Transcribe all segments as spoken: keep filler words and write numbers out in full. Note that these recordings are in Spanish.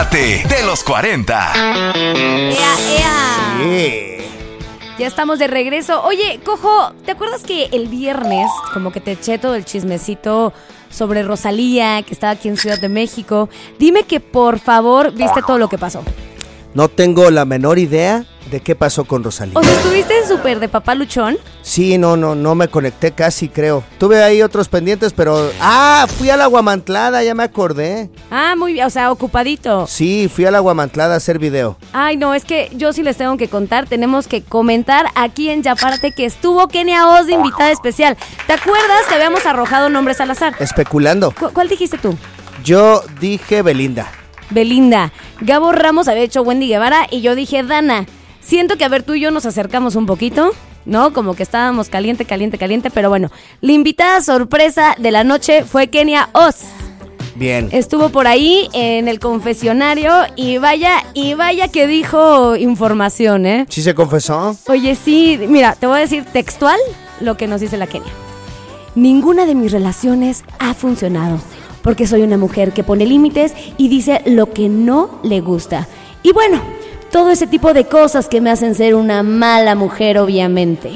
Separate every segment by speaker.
Speaker 1: De los cuarenta.
Speaker 2: ¡Ea, ea!
Speaker 3: Sí.
Speaker 2: Ya estamos de regreso. Oye, Cojo, ¿te acuerdas que el viernes como que te eché todo el chismecito sobre Rosalía, que estaba aquí en Ciudad de México? Dime que por favor viste todo lo que pasó.
Speaker 3: No tengo la menor idea de qué pasó con Rosalía.
Speaker 2: O sea, ¿estuviste en Súper de Papá Luchón?
Speaker 3: Sí, no, no, no me conecté casi, creo. Tuve ahí otros pendientes, pero... ¡Ah! Fui a la Guamantlada, ya me acordé.
Speaker 2: Ah, muy bien, o sea, ocupadito.
Speaker 3: Sí, fui a la Guamantlada a hacer video.
Speaker 2: Ay, no, es que yo sí les tengo que contar, tenemos que comentar aquí en Yapárate que estuvo Kenia Oz de invitada especial. ¿Te acuerdas que habíamos arrojado nombres al azar?
Speaker 3: Especulando.
Speaker 2: ¿Cu- ¿Cuál dijiste tú?
Speaker 3: Yo dije Belinda.
Speaker 2: Belinda. Gabo Ramos había hecho Wendy Guevara y yo dije Dana. Siento que a ver, tú y yo nos acercamos un poquito, ¿no? Como que estábamos caliente, caliente, caliente, pero bueno. La invitada sorpresa de la noche fue Kenia Oz.
Speaker 3: Bien.
Speaker 2: Estuvo por ahí en el confesionario y vaya, y vaya que dijo información, ¿eh?
Speaker 3: ¿Sí se confesó?
Speaker 2: Oye, sí, mira, te voy a decir textual lo que nos dice la Kenia. Ninguna de mis relaciones ha funcionado, porque soy una mujer que pone límites y dice lo que no le gusta. Y bueno, todo ese tipo de cosas que me hacen ser una mala mujer, obviamente.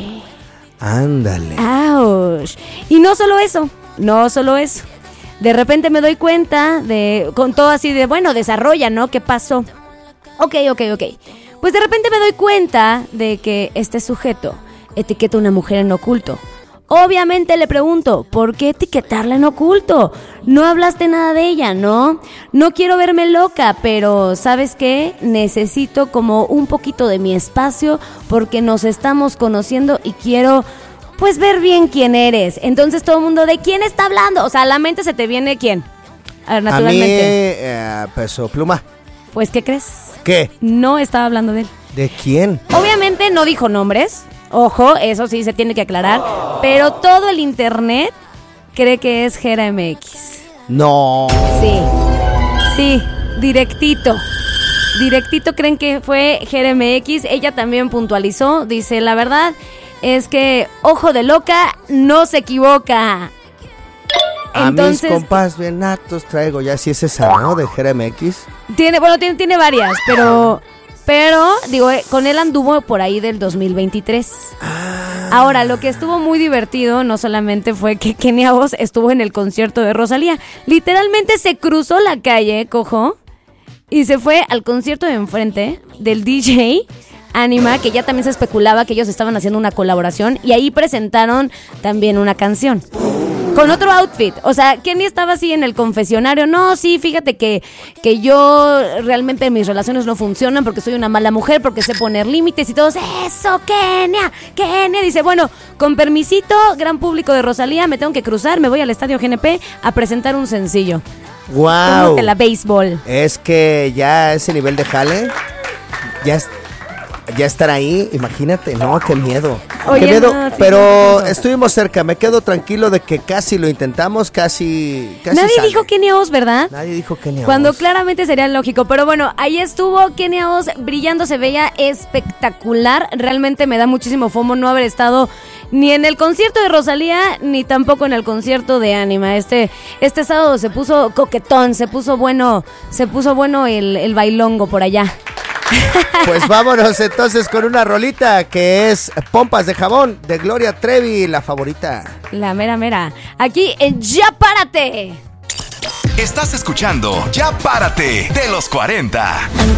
Speaker 3: Ándale.
Speaker 2: ¡Auch! Y no solo eso, no solo eso. De repente me doy cuenta de, con todo así de, bueno, desarrolla, ¿no? ¿Qué pasó? Ok, ok, ok. Pues de repente me doy cuenta de que este sujeto etiqueta a una mujer en oculto. Obviamente le pregunto, ¿por qué etiquetarla en oculto? No hablaste nada de ella, ¿no? No quiero verme loca, pero ¿sabes qué? Necesito como un poquito de mi espacio porque nos estamos conociendo y quiero, pues, ver bien quién eres. Entonces todo el mundo, ¿de quién está hablando? O sea, a la mente se te viene ¿quién? A ver, naturalmente.
Speaker 3: A mí, eh, Peso Pluma.
Speaker 2: Pues, ¿qué crees?
Speaker 3: ¿Qué?
Speaker 2: No estaba hablando de él.
Speaker 3: ¿De quién?
Speaker 2: Obviamente no dijo nombres. Ojo, eso sí se tiene que aclarar. Pero todo el internet cree que es Jera M X.
Speaker 3: No.
Speaker 2: Sí, sí, directito. Directito creen que fue Jera M X. Ella también puntualizó. Dice, la verdad es que ojo de loca no se equivoca. Entonces,
Speaker 3: a mis compas bien natos traigo. Ya si es esa, ¿no? De Jera M X.
Speaker 2: Tiene, bueno, tiene, tiene varias, pero... Pero, digo, eh, con él anduvo por ahí del dos mil veintitrés. Ah. Ahora, lo que estuvo muy divertido no solamente fue que Kenia Oz estuvo en el concierto de Rosalía. Literalmente se cruzó la calle, Cojo, y se fue al concierto de enfrente del D J Anima, que ya también se especulaba que ellos estaban haciendo una colaboración, y ahí presentaron también una canción. Con otro outfit, o sea, Kenia estaba así en el confesionario. No, sí, fíjate que, que yo realmente mis relaciones no funcionan porque soy una mala mujer, porque sé poner límites y todos, eso, Kenia, Kenia. Dice, bueno, con permisito, gran público de Rosalía, me tengo que cruzar, me voy al estadio G N P a presentar un sencillo.
Speaker 3: Wow.
Speaker 2: Como que la béisbol.
Speaker 3: Es que ya ese nivel de jale, ya es... Ya estar ahí, imagínate, no, qué miedo.
Speaker 2: Oye,
Speaker 3: qué miedo,
Speaker 2: no, sí,
Speaker 3: pero
Speaker 2: sí, sí.
Speaker 3: estuvimos cerca, me quedo tranquilo de que casi lo intentamos, casi, casi
Speaker 2: Nadie
Speaker 3: sale.
Speaker 2: dijo Kenia Oz, ¿verdad?
Speaker 3: Nadie dijo Kenia Oz.
Speaker 2: Cuando claramente sería lógico, pero bueno, ahí estuvo Kenia Oz brillando, se veía espectacular. Realmente me da muchísimo fomo no haber estado ni en el concierto de Rosalía, ni tampoco en el concierto de Anima. Este, este sábado se puso coquetón, se puso bueno, se puso bueno el, el bailongo por allá.
Speaker 3: Pues vámonos entonces con una rolita que es Pompas de Jabón de Gloria Trevi, la favorita.
Speaker 2: La mera mera. Aquí en Yapárate.
Speaker 1: Estás escuchando Ya Párate de los cuarenta.